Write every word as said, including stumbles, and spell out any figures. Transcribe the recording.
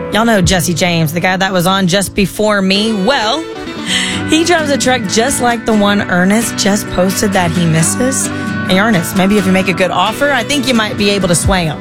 Y'all know Jesse James, the guy that was on just before me. Well, he drives a truck just like the one Ernest just posted that he misses. Hey, Ernest, maybe if you make a good offer, I think you might be able to sway him.